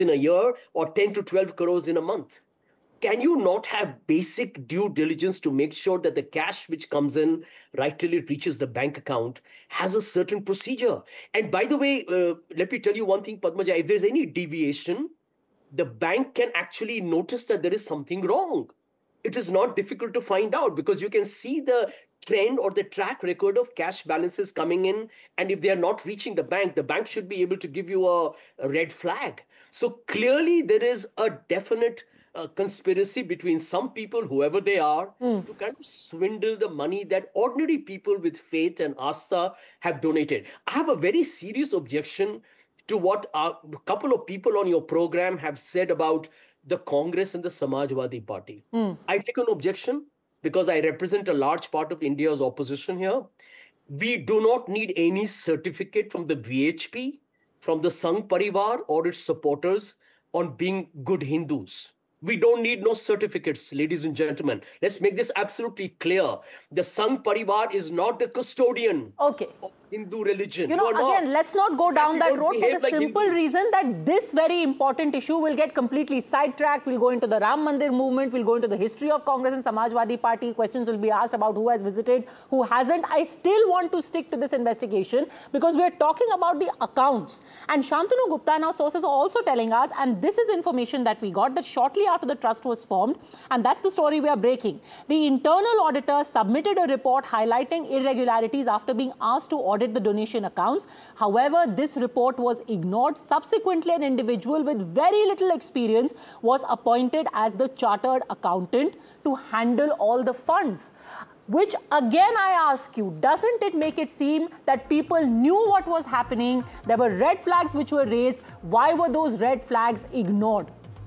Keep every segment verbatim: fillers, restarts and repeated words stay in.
in a year or ten to twelve crores in a month. Can you not have basic due diligence to make sure that the cash which comes in right till it reaches the bank account has a certain procedure? And by the way, uh, let me tell you one thing, Padmaja, if there's any deviation, the bank can actually notice that there is something wrong. It is not difficult to find out because you can see the trend or the track record of cash balances coming in. And if they are not reaching the bank, the bank should be able to give you a, a red flag. So clearly there is a definite uh, conspiracy between some people, whoever they are, mm. to kind of swindle the money that ordinary people with faith and asta have donated. I have a very serious objection to what a couple of people on your program have said about the Congress and the Samajwadi Party. Mm. I take an objection because I represent a large part of India's opposition here. We do not need any certificate from the V H P, from the Sangh Parivar or its supporters on being good Hindus. We don't need no certificates, ladies and gentlemen. Let's make this absolutely clear. The Sangh Parivar is not the custodian okay. of Hindu religion. You know, you again, not. let's not go down that road for the like simple Hindus. reason that this very important issue will get completely sidetracked. We'll go into the Ram Mandir movement. We'll go into the history of Congress and Samajwadi Party. Questions will be asked about who has visited, who hasn't. I still want to stick to this investigation because we're talking about the accounts. And Shantanu Gupta and our sources are also telling us, and this is information that we got, that shortly after the trust was formed, and that's the story we are breaking, the internal auditor submitted a report highlighting irregularities after being asked to audit the donation accounts. However, this report was ignored. Subsequently, an individual with very little experience was appointed as the chartered accountant to handle all the funds. Which again, I ask you, doesn't it make it seem that people knew what was happening? There were red flags which were raised. Why were those red flags ignored?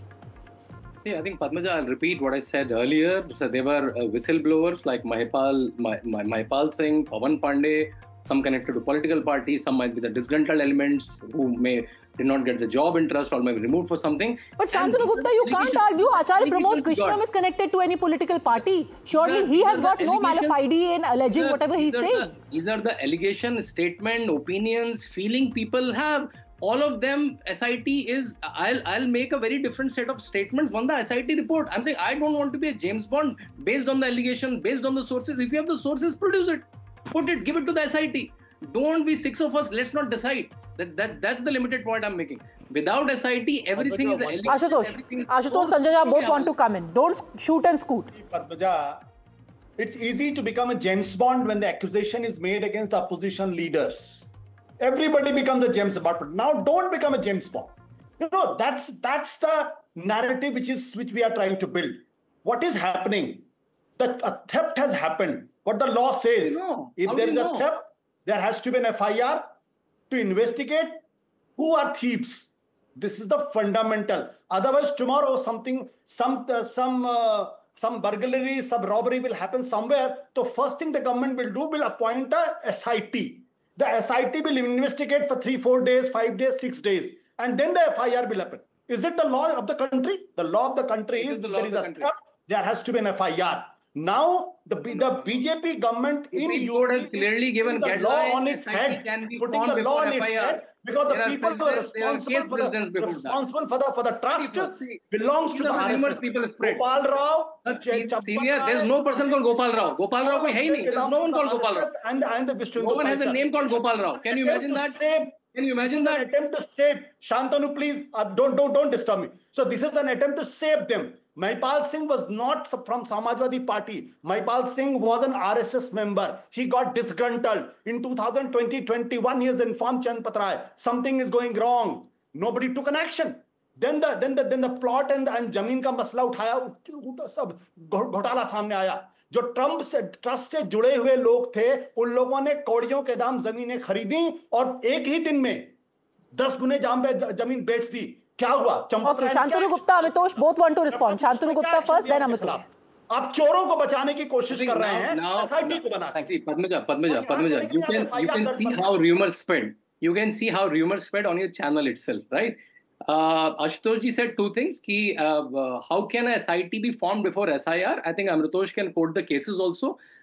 Yeah, I think, Padmaja, I'll repeat what I said earlier. So there were uh, whistleblowers like Mahipal, Ma Ma Mahipal Singh, Pawan Pandey, some connected to political parties, some might be the disgruntled elements who may did not get the job in trust or may be removed for something. But Shantanu Gupta, you can't argue Acharya Pramod Krishnam is connected to any political party. Surely he has got no mala fide in alleging whatever he's saying. These are the allegation, statement, opinions, feeling people have. All of them, S I T is, I'll, I'll make a very different set of statements on the S I T report. I'm saying I don't want to be a James Bond based on the allegation, based on the sources. If you have the sources, produce it. Put it, give it to the S I T. Don't be six of us, let's not decide. That, that, that's the limited point I'm making. Without S I T, everything is... Ashutosh, Ashutosh, Sanjay, both want to come in. Don't shoot and scoot. Padmaja, it's easy to become a James Bond when the accusation is made against the opposition leaders. Everybody becomes a James Bond. But now don't become a James Bond. You know, that's that's the narrative which is which we are trying to build. What is happening? That a theft has happened. What the law says, if there is a theft, there has to be an F I R to investigate who are thieves. This is the fundamental. Otherwise, tomorrow something, some uh, some uh, some burglary, some robbery will happen somewhere. So first thing the government will do will appoint a S I T. The S I T will investigate for three, four days, five days, six days, and then the F I R will happen. Is it the law of the country? The law of the country is, is the there is a country. theft, there has to be an F I R. Now, the, the B J P government in U P has clearly given the law on its head, putting the law on its head, because the people who are responsible for the, responsible for the, for the trust belongs to the R S S. Gopal Rao, senior, there's no person called Gopal Rao. Gopal Rao koi hai nahi. There's no one called Gopal Rao. And, and the Vishnu no one has a name called Gopal Rao. Can you imagine that? Can you imagine that? This is an attempt to save. Shantanu, please, uh, don't, don't, don't disturb me. So this is an attempt to save them. Mahipal Singh was not from Samajwadi Party. Mahipal Singh was an R S S member. He got disgruntled. In two thousand twenty, twenty-one, he has informed Chand Patrai, something is going wrong. Nobody took an action. Then the then the then the plot and and जमीन का मसला उठाया, सब घोटाला सामने आया. जो Trump से ट्रस्ट से जुड़े हुए लोग थे, उन लोगों ने कौड़ियों के दाम जमीनें खरीदी और एक ही दिन में दस गुने दाम पे जमीन बेच दी. क्या हुआ? Okay, Shantanu Gupta, Amitosh, both want to respond. Shantanu Gupta first, then Amitosh. आप चोरों को बचाने की कोशिश कर रहे हैं, S I T को बना. Padmaja, Padmaja, Padmaja, you can you can see how rumors spread. You can see how rumors spread on your channel itself, right? Uh, Ashutosh ji said two things. Ki, uh, uh, how can a S I T be formed before S I R? I think Amitosh can quote the cases also.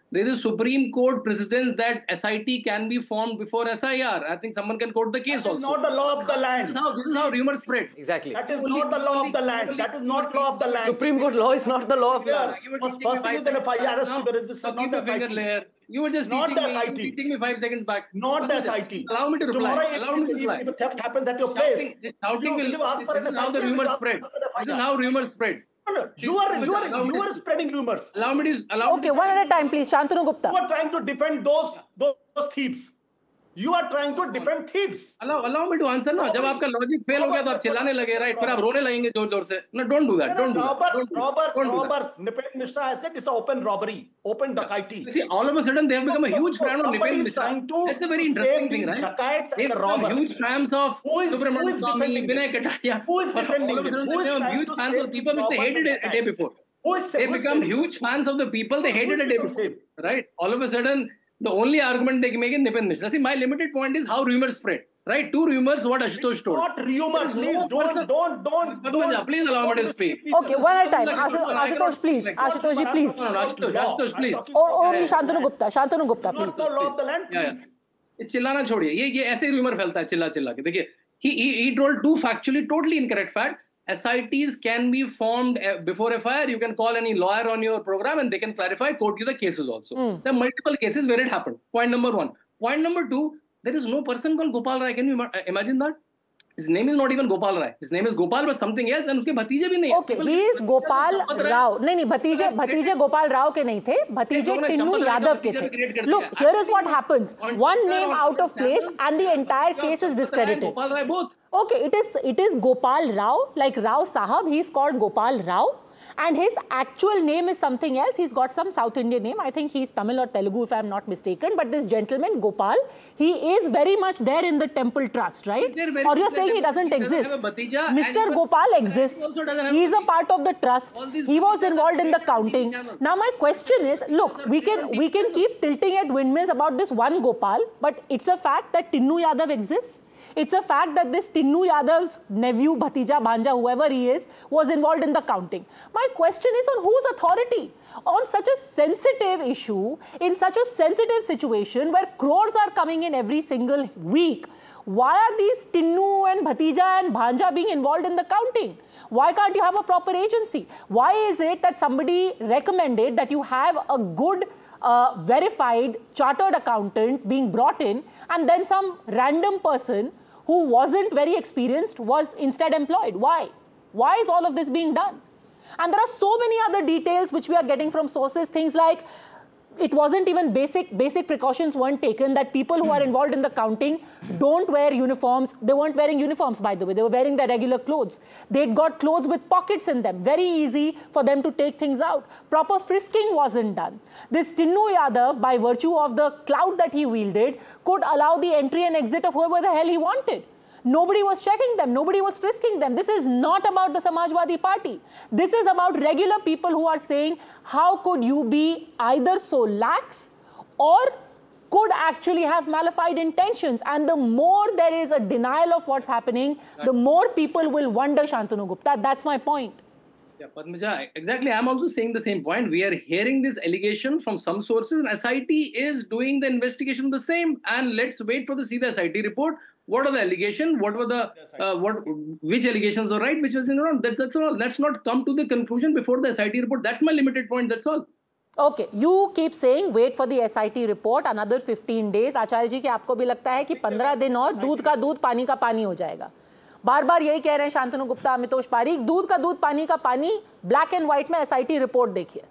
There is a Supreme Court precedence that S I T can be formed before S I R. I think someone can quote the case That is also. not the law of the land. This is how, this is how rumors spread. Exactly. That is not the law of the land. That is not law of the land. Supreme Court law is not the law of land. You were First, teaching first me thing five is that F I R has seconds to be now. registered, Now not keep the your S I finger T. layer. You were just Not teaching the me, S I you were T. teaching me five seconds back. Not the Allow S I T. Allow me to reply. Tomorrow, Allow me to if, reply. if, if a theft happens at your place, Shouting, shouting will will, you, will you ask for this an is how S I T the or will you rumors ask spread. for the This is F I R? how rumors spread. No, no, you are you are you are spreading rumors. Allow me to allow Okay, one at a time, please. Shantanu Gupta. You are trying to defend those those, those thieves. You are trying to defend thieves. Allow allow me to answer ना. जब आपका logic fail हो गया तो आप चिल्लाने लगे, right? फिर आप रोने लगेंगे जोर जोर से. No, don't do that. Don't do that. Robbers, Don't do that. robbers, Don't do that. robbers. Nipin Mishra has said it's an open robbery, open dacoity. See, all of a sudden they have become a huge So fan of somebody Nipin is Mishra. trying to That's a very save interesting thing, these right? dacoits and They've the become robbers. huge fans of Who is- who Subramanian is Swamy, defending Vinay them? Kataria. Who is All of defending a them? sudden Who they is become trying huge to fans save of these people which they robbers hated from a, a day dacoits? before. Who is They who is become saving huge fans of the people they Who is hated a day going to before. save? Right? All of a sudden, the only argument they can make is Nipin Mishra. See, my limited point is how rumors spread. Right? Two rumors, what Ashutosh told. Not rumor, There is please no don't, person- don't, don't, Padmaja, don't. please allow me to don't speak. deceive people. Okay, one at a time. Like, Ashu- I cannot Ashutosh, please. like- Ashutosh ji, please. No, no, Ashutosh, Law. Ashutosh, I'm please. talking Or about only law. Shantanu Gupta. Shantanu Gupta, Not please. the law of the land, Yeah, yeah. please. ये चिल्लाना छोड़िए. ये ये ऐसे rumour फैलता है चिल्ला चिल्ला के. देखिए, he he he told two factually totally incorrect fact. S I Ts can be formed uh, before F I R. You can call any lawyer on your program and they can clarify, quote you the cases also. Mm. There are multiple cases where it happened. Point number one. Point number two, there is no person called Gopal Rai. Can you ima- imagine that? His name is not even Gopal Rai. His name is Gopal, but something else, and उसके भतीजे भी नहीं. Okay, he is Gopal Rao. नहीं नहीं भतीजे भतीजे गोपाल राव के नहीं थे, भतीजे टिन्नू यादव के थे. Look, here is what happens. One name out of place and the entire case is discredited. Gopal Rai both. Okay, it is it is Gopal Rao, like Rao Sahab. He is called Gopal Rao. And his actual name is something else. He's got some South Indian name. I think he's Tamil or Telugu, if I'm not mistaken. But this gentleman, Gopal, he is very much there in the temple trust, right? Or you're saying he doesn't exist? Mister Gopal exists. He's a part of the trust. He was involved in the counting. Now my question is, look, we can we can keep tilting at windmills about this one Gopal, but it's a fact that Tinnu Yadav exists. It's a fact that this Tinnu Yadav's nephew, Bhatija, Bhanja, whoever he is, was involved in the counting. My question is on whose authority? On such a sensitive issue, in such a sensitive situation where crores are coming in every single week, why are these Tinnu and Bhatija and Bhanja being involved in the counting? Why can't you have a proper agency? Why is it that somebody recommended that you have a good uh, verified chartered accountant being brought in and then some random person who wasn't very experienced was instead employed? Why? Why is all of this being done? And there are so many other details which we are getting from sources, things like it wasn't even basic, basic precautions weren't taken, that people who are involved in the counting don't wear uniforms. They weren't wearing uniforms, by the way. They were wearing their regular clothes. They'd got clothes with pockets in them. Very easy for them to take things out. Proper frisking wasn't done. This Tinnu Yadav, by virtue of the clout that he wielded, could allow the entry and exit of whoever the hell he wanted. Nobody was checking them. Nobody was frisking them. This is not about the Samajwadi Party. This is about regular people who are saying, how could you be either so lax or could actually have malified intentions? And the more there is a denial of what's happening, the more people will wonder, Shantanu Gupta. That's my point. Yeah, Padmaja, exactly. I'm also saying the same point. We are hearing this allegation from some sources, and S I T is doing the investigation of the same. And let's wait for the see the S I T report. What are the allegations? What were the uh, what? Which allegations are right? Which was wrong? That, that's all. Let's not come to the conclusion before the S I T report. That's my limited point. That's all. Okay, you keep saying wait for the S I T report another fifteen days. आचार्य जी, कि आपको भी लगता है कि पंद्रह दिन और दूध का दूध पानी का पानी हो जाएगा? बार बार यही कह रहे हैं शांतनु गुप्ता, अमितोष पारीक, दूध का दूध पानी का पानी, ब्लैक एंड व्हाइट में एस आई टी रिपोर्ट देखिए.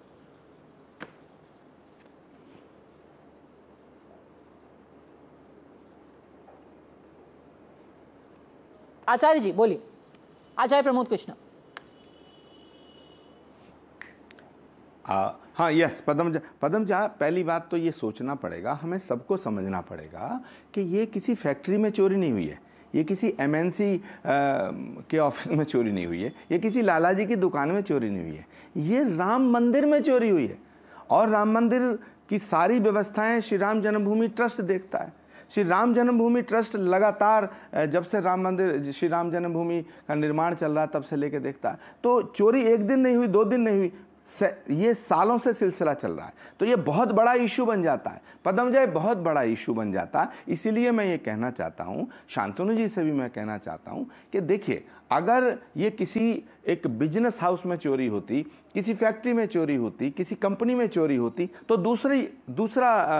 आचार्य जी बोलिए. आचार्य प्रमोद कृष्ण. हाँ, यस पदम पदम जा, पहली बात तो ये सोचना पड़ेगा, हमें सबको समझना पड़ेगा कि ये किसी फैक्ट्री में चोरी नहीं हुई है, ये किसी एम एन सी के ऑफिस में चोरी नहीं हुई है, ये किसी लाला जी की दुकान में चोरी नहीं हुई है, ये राम मंदिर में चोरी हुई है. और राम मंदिर की सारी व्यवस्थाएं श्री राम जन्मभूमि ट्रस्ट देखता है. श्री राम जन्मभूमि ट्रस्ट लगातार जब से राम मंदिर श्री राम जन्मभूमि का निर्माण चल रहा है तब से लेके देखता है. तो चोरी एक दिन नहीं हुई, दो दिन नहीं हुई, ये सालों से सिलसिला चल रहा है, तो ये बहुत बड़ा इशू बन जाता है, पद्मजा बहुत बड़ा इशू बन जाता है। इसीलिए मैं ये कहना चाहता हूँ, शांतनु जी से भी मैं कहना चाहता हूँ कि देखिए, अगर ये किसी एक बिजनेस हाउस में चोरी होती, किसी फैक्ट्री में चोरी होती, किसी कंपनी में चोरी होती, तो दूसरी दूसरा